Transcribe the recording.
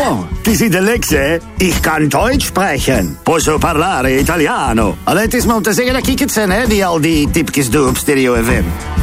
Oh, ti sei Alex, eh? Ich kann Deutsch sprechen. Posso parlare italiano. Allee, het is maar om te zeggen dat ik het zijn, hè, die al die tipjes doe op Stereo FM.